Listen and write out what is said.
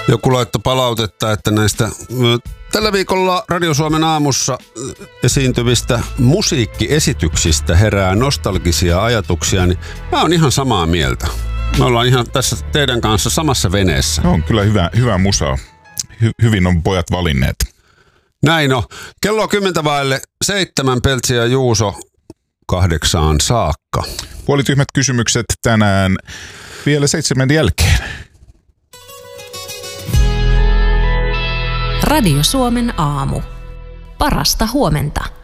Joku laittoi palautetta, että näistä tällä viikolla Radio Suomen aamussa esiintyvistä musiikkiesityksistä herää nostalgisia ajatuksia, niin mä oon ihan samaa mieltä. Me ollaan ihan tässä teidän kanssa samassa veneessä. On kyllä hyvä musaa. Hyvin on pojat valinneet. Näin on. Kello on 6:50, Peltsi ja Juuso 8 saakka. Puolityhmät kysymykset tänään vielä 7 jälkeen. Radio Suomen aamu. Parasta huomenta.